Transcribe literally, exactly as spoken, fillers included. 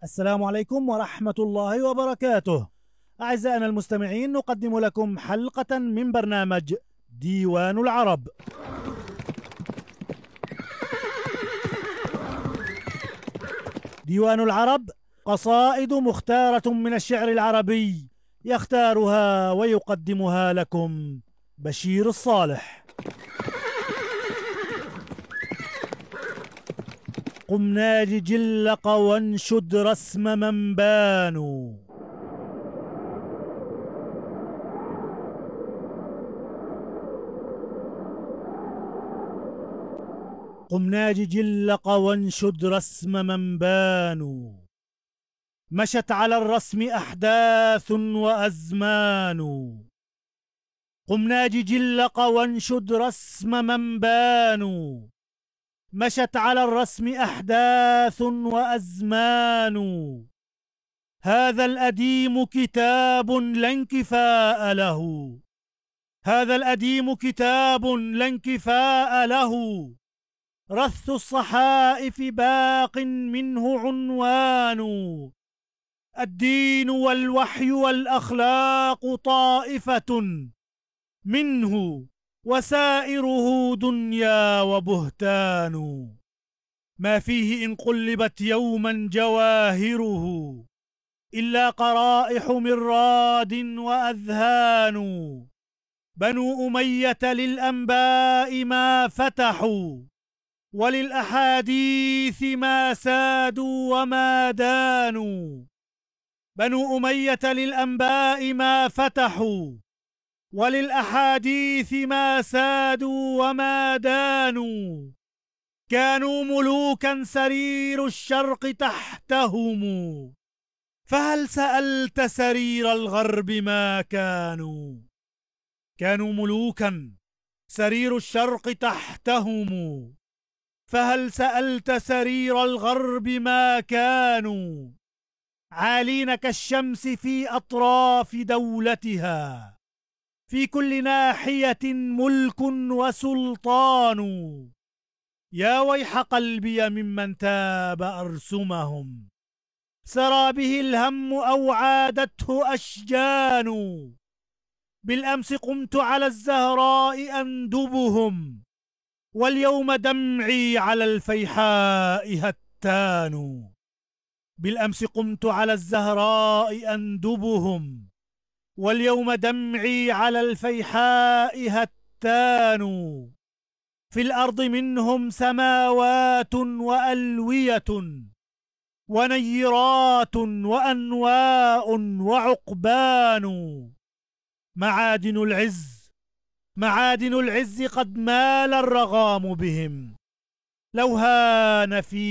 السلام عليكم ورحمة الله وبركاته. أعزائنا المستمعين، نقدم لكم حلقة من برنامج ديوان العرب. ديوان العرب قصائد مختارة من الشعر العربي، يختارها ويقدمها لكم بشير الصالح. قم ناج جلق وانشد رسم من بانوا، قم ناج جلق وانشد رسم من بانوا، مشت على الرسم أحداث وأزمان. قم ناج جلق وانشد رسم من بانوا، مشت على الرسم أحداث وأزمان. هذا الأديم كتاب لا انكفاء له، هذا الأديم كتاب لا انكفاء له، رث الصحائف باق منه عنوان. الدين والوحي والأخلاق طائفة منه، وسائره دنيا وبهتان. ما فيه إن قلبت يوما جواهره، إلا قرائح من راد وأذهان. بنو أمية للأنباء ما فتحوا، وللأحاديث ما سادوا وما دانوا. بنو أمية للأنباء ما فتحوا، وللأحاديث ما سادوا وما دانوا. كانوا ملوكا سرير الشرق تحتهم، فهل سألت سرير الغرب ما كانوا. كانوا ملوكا سرير الشرق تحتهم، فهل سألت سرير الغرب ما كانوا. عالين كالشمس في أطراف دولتها، في كل ناحية ملك وسلطان. يا ويح قلبي ممن تاب أرسمهم، سرى به الهم أو عادته أشجان. بالأمس قمت على الزهراء أندبهم، واليوم دمعي على الفيحاء هتان. بالأمس قمت على الزهراء أندبهم، واليوم دمعي على الفيحاء هتان. في الأرض منهم سماوات وألوية، ونيرات وأنواء وعقبان. معادن العز معادن العز قد مال الرغام بهم، لو هان في